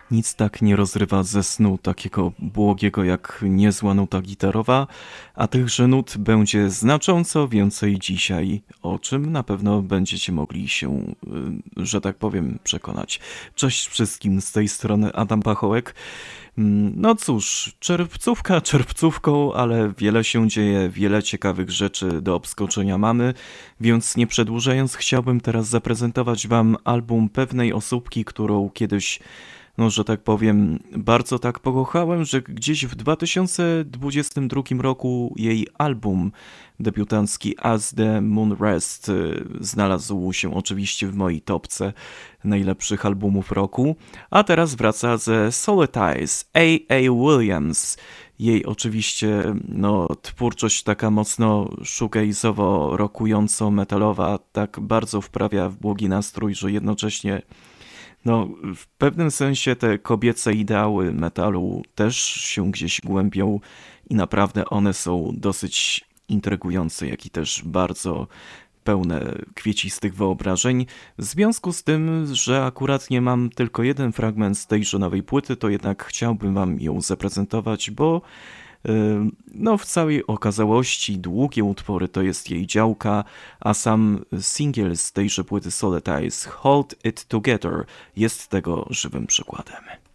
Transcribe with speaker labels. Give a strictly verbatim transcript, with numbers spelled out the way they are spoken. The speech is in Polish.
Speaker 1: Nic tak nie rozrywa ze snu takiego błogiego jak niezła nuta gitarowa, a tychże nut będzie znacząco więcej dzisiaj, o czym na pewno będziecie mogli się, y, że tak powiem, przekonać. Cześć wszystkim, z tej strony Adam Pachołek. Mm, No cóż, czerwcówka czerwcówką, ale wiele się dzieje, wiele ciekawych rzeczy do obskoczenia mamy, więc nie przedłużając, chciałbym teraz zaprezentować wam album pewnej osóbki, którą kiedyś, no że tak powiem, bardzo tak pokochałem, że gdzieś w dwa tysiące dwudziestym drugim roku jej album debiutancki As the Moon Rest y, znalazł się oczywiście w mojej topce najlepszych albumów roku, a teraz wraca ze Solitize A A. Williams. Jej oczywiście no, twórczość taka mocno shoegaze'owo, rockująco metalowa, tak bardzo wprawia w błogi nastrój, że jednocześnie no, w pewnym sensie te kobiece ideały metalu też się gdzieś głębią i naprawdę one są dosyć intrygujące, jak i też bardzo pełne kwiecistych wyobrażeń. W związku z tym, że akurat nie mam tylko jeden fragment z tejże nowej płyty, to jednak chciałbym wam ją zaprezentować, bo yy, no w całej okazałości długie utwory to jest jej działka, a sam singiel z tejże płyty Solitize, Hold It Together, jest tego żywym przykładem.